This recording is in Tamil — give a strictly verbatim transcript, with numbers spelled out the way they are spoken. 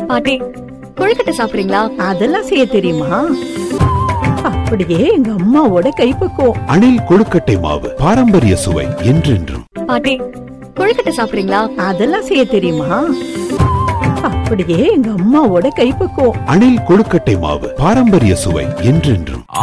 பாட்டி, கொழுக்கட்டை சாப்பிடுறீங்களா? அதெல்லாம் செய்ய தெரியுமா? அப்படியே எங்க அம்மாவோட கைப்பக்குவம். அணில் கொழுக்கட்டை மாவு, பாரம்பரிய சுவை என்றென்றும். பாட்டி, கொழுக்கட்டை சாப்பிடுறீங்களா? அதெல்லாம் செய்ய தெரியுமா? அப்படியே எங்க அம்மாவோட கைப்பக்குவம். அணில் கொழுக்கட்டை மாவு, பாரம்பரிய சுவை என்றென்றும்.